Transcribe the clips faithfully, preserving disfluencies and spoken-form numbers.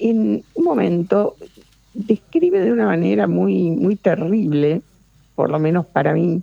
en un momento describe de una manera muy, muy terrible, por lo menos para mí,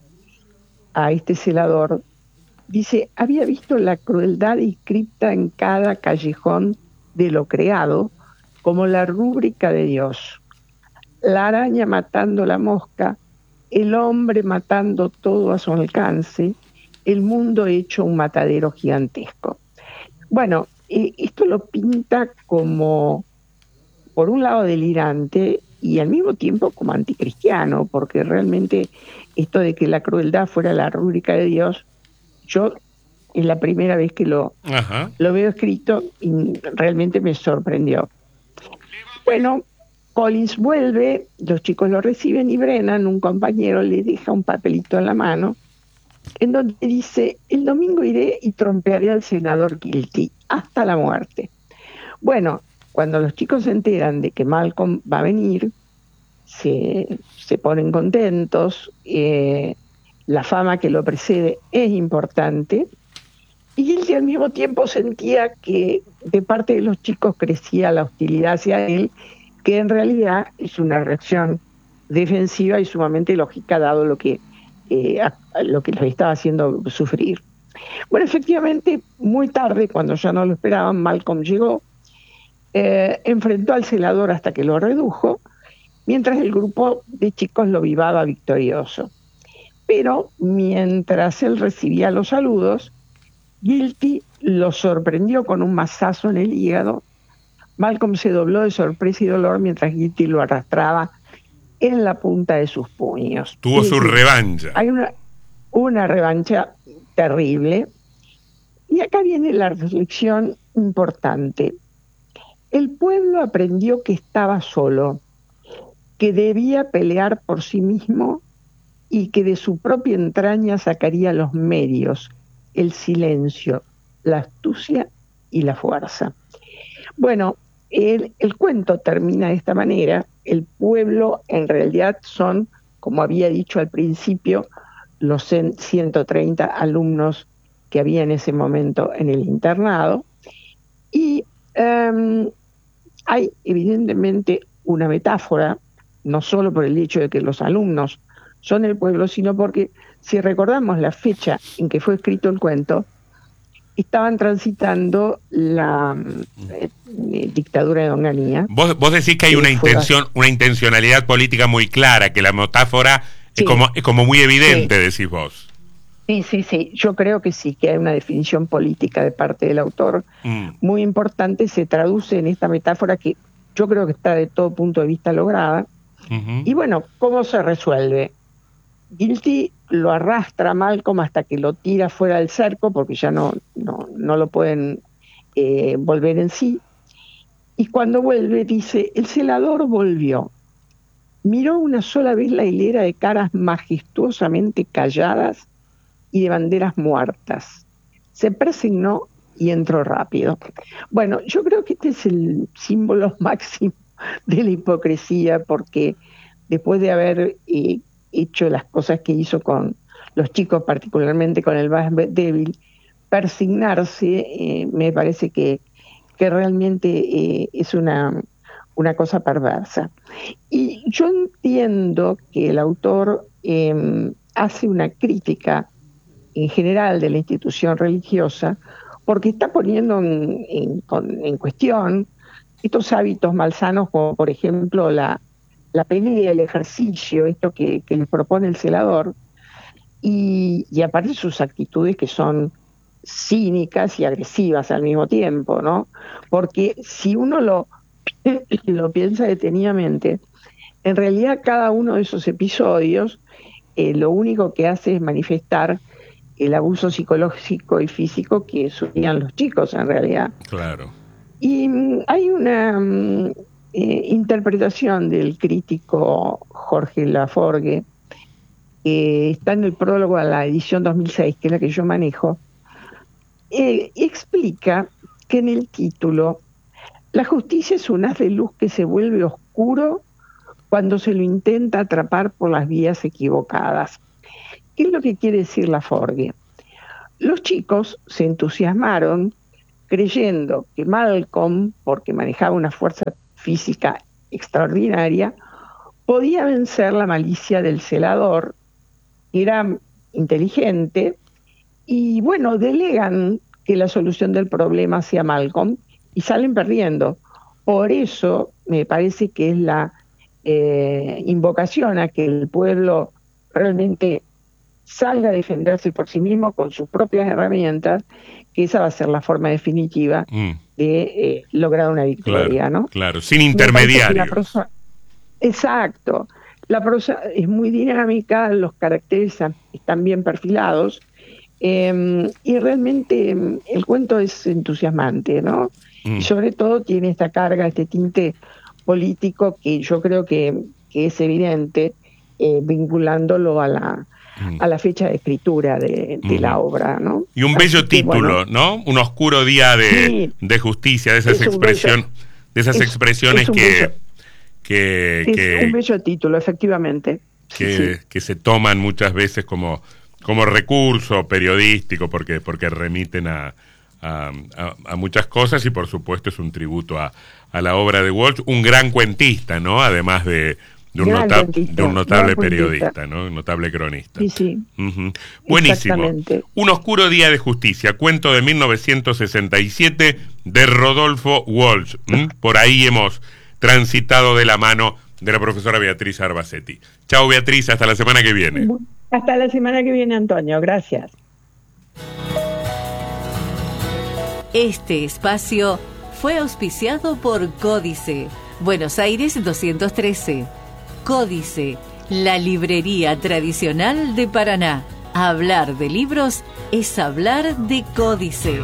a este celador. Dice, había visto la crueldad inscripta en cada callejón de lo creado, como la rúbrica de Dios. La araña matando la mosca, el hombre matando todo a su alcance, el mundo hecho un matadero gigantesco. Bueno, eh, esto lo pinta como, por un lado, delirante y al mismo tiempo como anticristiano, porque realmente esto de que la crueldad fuera la rúbrica de Dios, yo es la primera vez que lo, lo veo escrito y realmente me sorprendió. Bueno, Collins vuelve, los chicos lo reciben y Brennan, un compañero, le deja un papelito en la mano en donde dice, el domingo iré y trompearé al senador Guilty hasta la muerte. Bueno, cuando los chicos se enteran de que Malcolm va a venir, se, se ponen contentos, eh, la fama que lo precede es importante, y Guilty al mismo tiempo sentía que de parte de los chicos crecía la hostilidad hacia él, que en realidad es una reacción defensiva y sumamente lógica dado lo que, eh, a, a lo que los estaba haciendo sufrir. Bueno, efectivamente, muy tarde, cuando ya no lo esperaban, Malcolm llegó, eh, enfrentó al celador hasta que lo redujo, mientras el grupo de chicos lo vivaba victorioso. Pero mientras él recibía los saludos, Guilty lo sorprendió con un mazazo en el hígado. Malcolm se dobló de sorpresa y dolor mientras Guilty lo arrastraba en la punta de sus puños. Tuvo su decir, revancha. Hay una, una revancha terrible. Y acá viene la reflexión importante. El pueblo aprendió que estaba solo, que debía pelear por sí mismo y que de su propia entraña sacaría los medios, el silencio, la astucia y la fuerza. Bueno, el, el cuento termina de esta manera. El pueblo en realidad son, como había dicho al principio, los ciento treinta alumnos que había en ese momento en el internado. Y um, hay evidentemente una metáfora, no solo por el hecho de que los alumnos son el pueblo, sino porque si recordamos la fecha en que fue escrito el cuento, estaban transitando la eh, eh, dictadura de Onganía. Vos, vos decís que hay una intención, una intencionalidad política muy clara, que la metáfora sí. es, como, es como muy evidente, sí. decís vos. Sí, sí, sí, yo creo que sí, que hay una definición política de parte del autor mm. muy importante, se traduce en esta metáfora que yo creo que está de todo punto de vista lograda. Uh-huh. Y bueno, ¿cómo se resuelve? Guilty lo arrastra a Malcolm hasta que lo tira fuera del cerco, porque ya no, no, no lo pueden eh, volver en sí. Y cuando vuelve dice, el celador volvió. Miró una sola vez la hilera de caras majestuosamente calladas y de banderas muertas. Se persignó y entró rápido. Bueno, yo creo que este es el símbolo máximo de la hipocresía, porque después de haber eh, hecho las cosas que hizo con los chicos, particularmente con el más débil, persignarse, eh, me parece que, que realmente eh, es una, una cosa perversa. Y yo entiendo que el autor eh, hace una crítica en general de la institución religiosa, porque está poniendo en, en, en cuestión estos hábitos malsanos, como por ejemplo la, la pelea, el ejercicio, esto que, que le propone el celador, y, y aparte sus actitudes que son cínicas y agresivas al mismo tiempo, ¿no? Porque si uno lo, lo piensa detenidamente, en realidad cada uno de esos episodios eh, lo único que hace es manifestar el abuso psicológico y físico que sufrían los chicos en realidad. Claro. Y um, hay una um, eh, interpretación del crítico Jorge Laforgue, que está en el prólogo a la edición dos mil seis, que es la que yo manejo, eh, explica que en el título la justicia es un haz de luz que se vuelve oscuro cuando se lo intenta atrapar por las vías equivocadas. ¿Qué es lo que quiere decir Laforgue? Los chicos se entusiasmaron creyendo que Malcolm, porque manejaba una fuerza física extraordinaria, podía vencer la malicia del celador, era inteligente, y bueno, delegan que la solución del problema sea Malcolm y salen perdiendo. Por eso me parece que es la eh, invocación a que el pueblo realmente salga a defenderse por sí mismo con sus propias herramientas, que esa va a ser la forma definitiva mm. de eh, lograr una victoria, claro, ¿no? Claro, sin intermediarios. La prosa, exacto. La prosa es muy dinámica, los caracteres están bien perfilados, eh, y realmente el cuento es entusiasmante, ¿no? Mm. Y sobre todo tiene esta carga, este tinte político que yo creo que, que es evidente, eh, vinculándolo a la a la fecha de escritura de, de uh-huh. la obra, ¿no? Y un bello Así título, que, bueno, ¿no? Un oscuro día de, sí, de justicia, de esas expresiones, de esas es, expresiones es que, bello, que, es que un bello título, efectivamente. Que, sí, sí. que se toman muchas veces como, como recurso periodístico porque, porque remiten a, a, a, a muchas cosas, y por supuesto es un tributo a, a la obra de Walsh, un gran cuentista, ¿no? Además de De un, nota de un notable periodista, ¿no? Un notable cronista. Sí, sí. Uh-huh. Buenísimo. Un oscuro día de justicia, cuento de mil novecientos sesenta y siete de Rodolfo Walsh. ¿Mm? Por ahí hemos transitado de la mano de la profesora Beatriz Arbacetti. Chao, Beatriz, hasta la semana que viene. Hasta la semana que viene, Antonio. Gracias. Este espacio fue auspiciado por Códice, Buenos Aires doscientos trece. Códice, la librería tradicional de Paraná. Hablar de libros es hablar de Códice.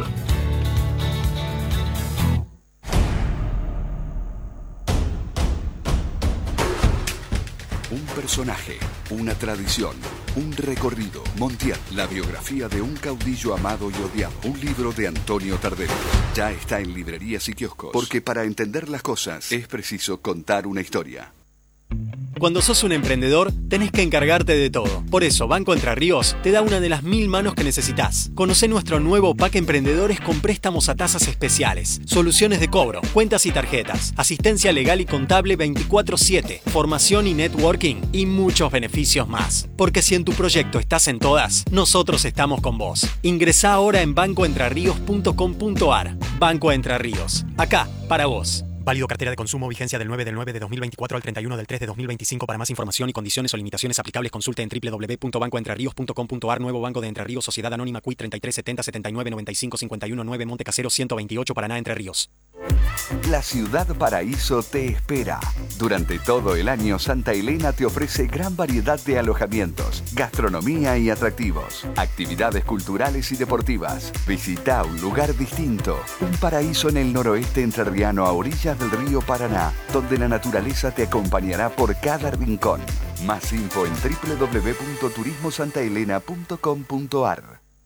Un personaje, una tradición, un recorrido. Montiel, la biografía de un caudillo amado y odiado. Un libro de Antonio Tardero. Ya está en librerías y kioscos. Porque para entender las cosas es preciso contar una historia. Cuando sos un emprendedor, tenés que encargarte de todo. Por eso, Banco Entre Ríos te da una de las mil manos que necesitas. Conocé nuestro nuevo pack Emprendedores con préstamos a tasas especiales, soluciones de cobro, cuentas y tarjetas, asistencia legal y contable veinticuatro siete, formación y networking y muchos beneficios más. Porque si en tu proyecto estás en todas, nosotros estamos con vos. Ingresá ahora en banco entre ríos punto com punto a r. Banco Entre Ríos. Acá, para vos. Válido cartera de consumo, vigencia del nueve del nueve de dos mil veinticuatro al treinta y uno del tres de dos mil veinticinco. Para más información y condiciones o limitaciones aplicables, consulte en doble u doble u doble u punto banco entre ríos punto com punto a r. Nuevo Banco de Entre Ríos, Sociedad Anónima, C U I treinta y tres setenta setenta y nueve noventa y cinco cincuenta y uno nueve, Monte Casero ciento veintiocho, Paraná, Entre Ríos. La Ciudad Paraíso te espera. Durante todo el año, Santa Elena te ofrece gran variedad de alojamientos, gastronomía y atractivos, actividades culturales y deportivas. Visita un lugar distinto, un paraíso en el noroeste entrerriano a orillas del río Paraná, donde la naturaleza te acompañará por cada rincón. Más info en doble u doble u doble u punto turismo santa elena punto com punto a r.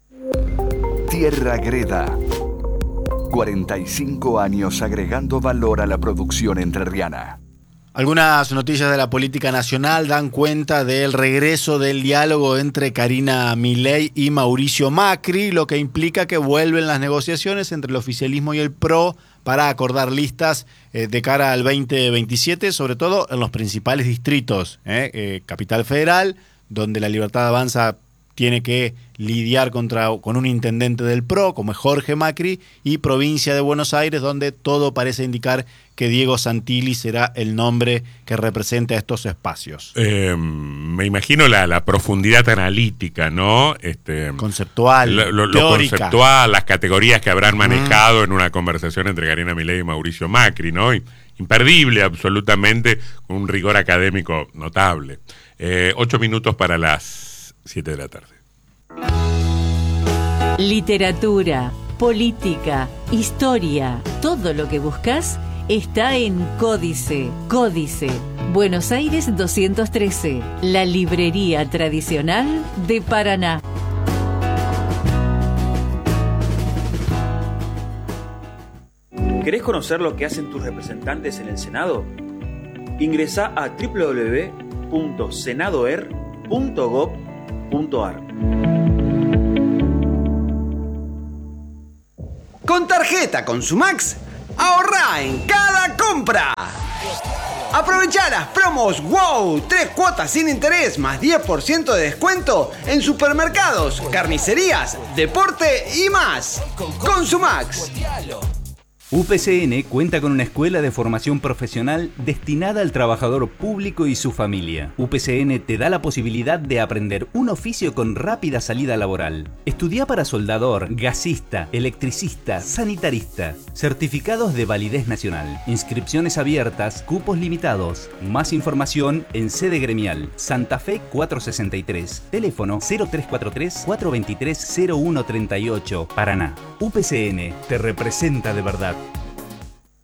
Tierra Greda. cuarenta y cinco años agregando valor a la producción entrerriana. Algunas noticias de la política nacional dan cuenta del regreso del diálogo entre Karina Milei y Mauricio Macri, lo que implica que vuelven las negociaciones entre el oficialismo y el P R O para acordar listas eh, de cara al veinte veintisiete, sobre todo en los principales distritos, eh, eh, Capital Federal, donde la Libertad Avanza tiene que lidiar contra, con un intendente del P R O, como es Jorge Macri, y provincia de Buenos Aires, donde todo parece indicar que Diego Santilli será el nombre que represente a estos espacios. Eh, me imagino la, la profundidad analítica, ¿no? Este, conceptual, lo, lo, lo conceptual, las categorías que habrán manejado uh-huh. en una conversación entre Karina Milei y Mauricio Macri, ¿no? Imperdible, absolutamente, con un rigor académico notable. Eh, ocho minutos para las siete de la tarde. Literatura, política, historia, todo lo que buscas está en Códice. Códice, Buenos Aires doscientos trece, la librería tradicional de Paraná. ¿Querés conocer lo que hacen tus representantes en el Senado? Ingresá a doble u doble u doble u punto senadoer punto gob punto a r. Con tarjeta Consumax, ahorrá en cada compra. Aprovecha las promos WOW, tres cuotas sin interés más diez por ciento de descuento en supermercados, carnicerías, deporte y más. Consumax. U P C N cuenta con una escuela de formación profesional destinada al trabajador público y su familia. U P C N te da la posibilidad de aprender un oficio con rápida salida laboral. Estudia para soldador, gasista, electricista, sanitarista. Certificados de validez nacional. Inscripciones abiertas, cupos limitados. Más información en sede gremial. Santa Fe cuatrocientos sesenta y tres. Teléfono cero tres cuatro tres, cuatro dos tres, cero uno tres ocho. Paraná. U P C N te representa de verdad.